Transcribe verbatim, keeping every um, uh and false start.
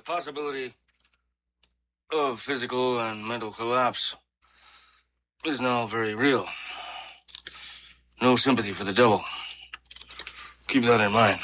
possibility of physical and mental collapse is now very real. No sympathy for the devil. Keep that in mind.